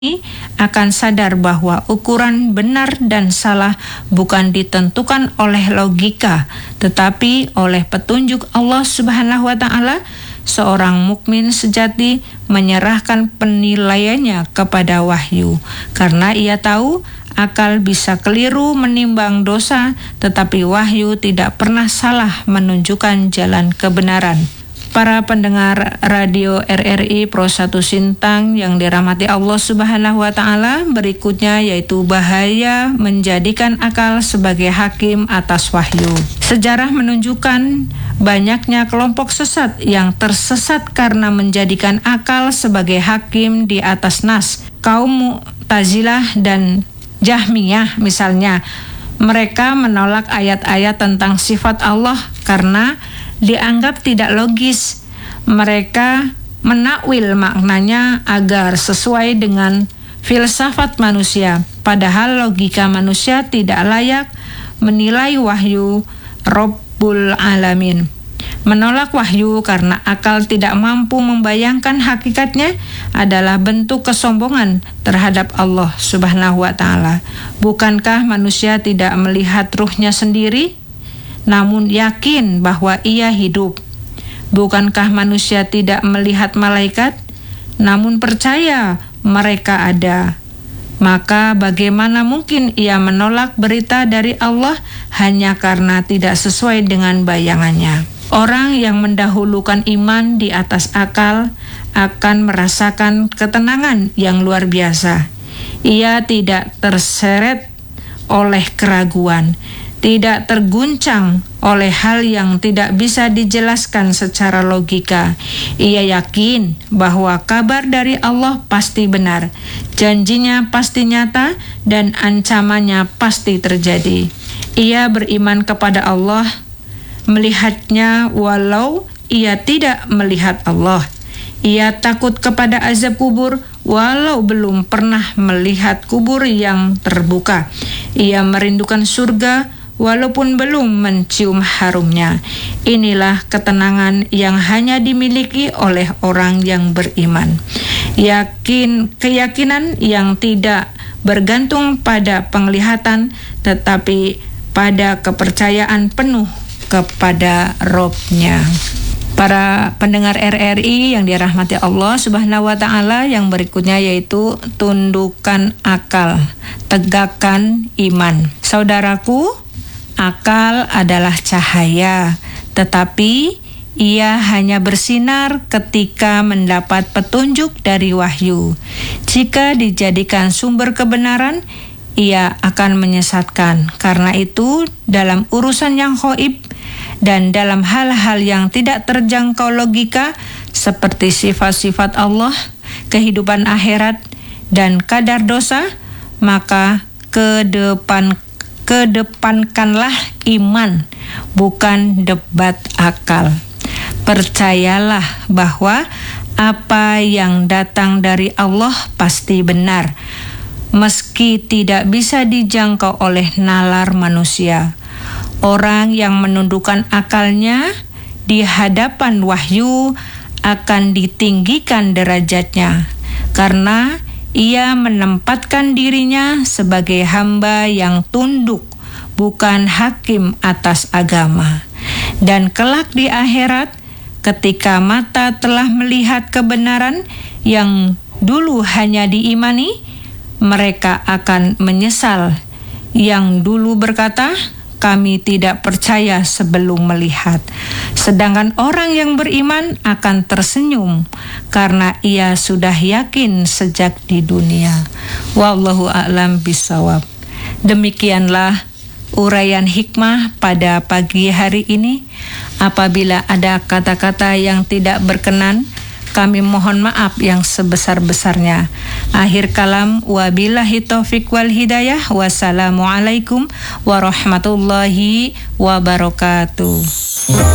akan sadar bahwa ukuran benar dan salah bukan ditentukan oleh logika, tetapi oleh petunjuk Allah Subhanahu wa Ta'ala. Seorang mukmin sejati menyerahkan penilaiannya kepada wahyu, karena ia tahu akal bisa keliru menimbang dosa, tetapi wahyu tidak pernah salah menunjukkan jalan kebenaran. Para pendengar radio RRI Pro 1 Sintang yang dirahmati Allah Subhanahu wa Ta'ala, berikutnya yaitu bahaya menjadikan akal sebagai hakim atas wahyu. Sejarah menunjukkan banyaknya kelompok sesat yang tersesat karena menjadikan akal sebagai hakim di atas nas. Kaum Mu'tazilah dan Jahmiyah misalnya, mereka menolak ayat-ayat tentang sifat Allah karena dianggap tidak logis. Mereka menakwil maknanya agar sesuai dengan filsafat manusia, padahal logika manusia tidak layak menilai wahyu Rabbul Alamin. Menolak wahyu karena akal tidak mampu membayangkan hakikatnya adalah bentuk kesombongan terhadap Allah Subhanahu wa Ta'ala. Bukankah manusia tidak melihat ruhnya sendiri, namun yakin bahwa ia hidup? Bukankah manusia tidak melihat malaikat, namun percaya mereka ada? Maka bagaimana mungkin ia menolak berita dari Allah hanya karena tidak sesuai dengan bayangannya? Orang yang mendahulukan iman di atas akal akan merasakan ketenangan yang luar biasa. Ia tidak terseret oleh keraguan, tidak terguncang oleh hal yang tidak bisa dijelaskan secara logika. Ia yakin bahwa kabar dari Allah pasti benar, janjinya pasti nyata, dan ancamannya pasti terjadi. Ia beriman kepada Allah, melihatnya walau ia tidak melihat Allah. Ia takut kepada azab kubur walau belum pernah melihat kubur yang terbuka. Ia merindukan surga walaupun belum mencium harumnya. Inilah ketenangan yang hanya dimiliki oleh orang yang beriman. Keyakinan yang tidak bergantung pada penglihatan, tetapi pada kepercayaan penuh kepada Robnya. Para pendengar RRI yang dirahmati Allah Subhanahu wa Ta'ala, yang berikutnya yaitu tundukkan akal, tegakkan iman. Saudaraku, akal adalah cahaya, tetapi ia hanya bersinar ketika mendapat petunjuk dari wahyu. Jika dijadikan sumber kebenaran, ia akan menyesatkan. Karena itu, dalam urusan yang ghaib dan dalam hal-hal yang tidak terjangkau logika seperti sifat-sifat Allah, kehidupan akhirat, dan kadar dosa, maka kedepankanlah iman, bukan debat akal. Percayalah bahwa apa yang datang dari Allah pasti benar, meski tidak bisa dijangkau oleh nalar manusia. Orang yang menundukkan akalnya di hadapan wahyu akan ditinggikan derajatnya, karena ia menempatkan dirinya sebagai hamba yang tunduk, bukan hakim atas agama. Dan kelak di akhirat, ketika mata telah melihat kebenaran yang dulu hanya diimani, mereka akan menyesal yang dulu berkata, kami tidak percaya sebelum melihat. Sedangkan orang yang beriman akan tersenyum karena ia sudah yakin sejak di dunia. Wallahu a'lam bishawab. Demikianlah uraian hikmah pada pagi hari ini. Apabila ada kata-kata yang tidak berkenan, kami mohon maaf yang sebesar-besarnya. Akhir kalam, wabillahi taufiq wal hidayah. Wassalamualaikum warahmatullahi wabarakatuh.